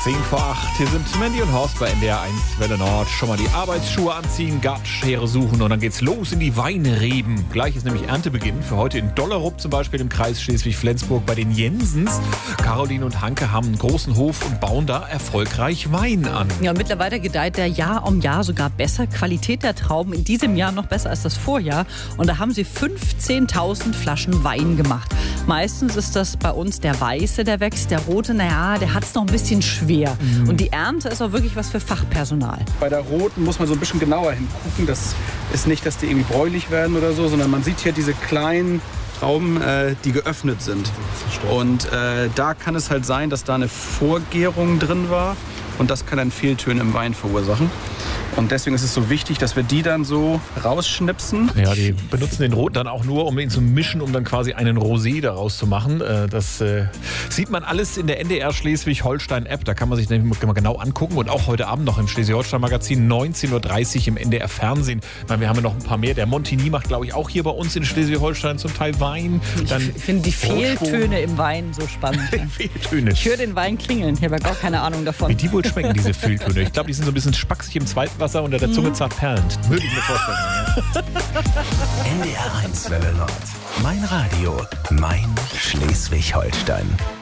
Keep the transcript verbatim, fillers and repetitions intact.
zehn vor acht. Hier sind Mandy und Horst bei N D R eins Welle Nord. Schon mal die Arbeitsschuhe anziehen, Gartenschere suchen und dann geht's los in die Weinreben. Gleich ist nämlich Erntebeginn. Für heute in Dollerup zum Beispiel im Kreis Schleswig-Flensburg bei den Jensens. Caroline und Hanke haben einen großen Hof und bauen da erfolgreich Wein an. Ja, mittlerweile gedeiht der Jahr um Jahr sogar besser. Qualität der Trauben in diesem Jahr noch besser als das Vorjahr. Und da haben sie fünfzehntausend Flaschen Wein gemacht. Meistens ist das bei uns der Weiße, der wächst. Der Rote, naja, der hat es noch ein bisschen schwer. Mhm. Und die Ernte ist auch wirklich was für Fachpersonal. Bei der Roten muss man so ein bisschen genauer hingucken. Das ist nicht, dass die irgendwie bräunlich werden oder so, sondern man sieht hier diese kleinen Trauben, äh, die geöffnet sind. Und äh, da kann es halt sein, dass da eine Vorgärung drin war. Und das kann dann Fehltöne im Wein verursachen. Und deswegen ist es so wichtig, dass wir die dann so rausschnipsen. Ja, die benutzen den Roten dann auch nur, um ihn zu mischen, um dann quasi einen Rosé daraus zu machen. Das äh, sieht man alles in der N D R Schleswig-Holstein-App. Da kann man sich nämlich mal genau angucken. Und auch heute Abend noch im Schleswig-Holstein-Magazin, neunzehn Uhr dreißig im N D R-Fernsehen. Wir haben ja noch ein paar mehr. Der Montini macht, glaube ich, auch hier bei uns in Schleswig-Holstein zum Teil Wein. Dann ich finde die Fehltöne im Wein so spannend. Ja. Fehltöne. Ich höre den Wein klingeln. Ich habe ja gar keine Ahnung davon. Wie die wohl schmecken, diese Fehltöne. Ich glaube, die sind so ein bisschen spacksig im Zweitwasser unter der Zunge zart perlend. Würde ich mir vorstellen. N D R eins Welle Nord. Mein Radio. Mein Schleswig-Holstein.